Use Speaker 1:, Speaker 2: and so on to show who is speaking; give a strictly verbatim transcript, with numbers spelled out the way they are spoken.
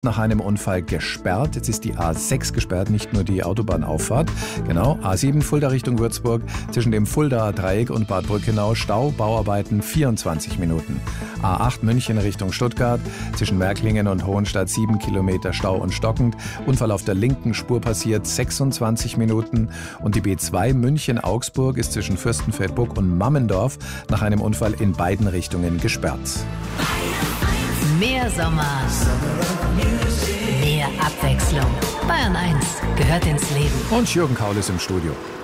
Speaker 1: Nach einem Unfall gesperrt. Jetzt ist die A sechs gesperrt, nicht nur die Autobahnauffahrt. Genau, A sieben Fulda Richtung Würzburg. Zwischen dem Fuldaer Dreieck und Bad Brückenau Stau, Bauarbeiten vierundzwanzig Minuten. A acht München Richtung Stuttgart. Zwischen Märklingen und Hohenstadt sieben Kilometer Stau und stockend. Unfall auf der linken Spur passiert, sechsundzwanzig Minuten. Und die B zwei München-Augsburg ist zwischen Fürstenfeldbruck und Mammendorf nach einem Unfall in beiden Richtungen gesperrt.
Speaker 2: Mehr Sommer, mehr Abwechslung. Bayern eins gehört ins Leben.
Speaker 1: Und Jürgen Kaul ist im Studio.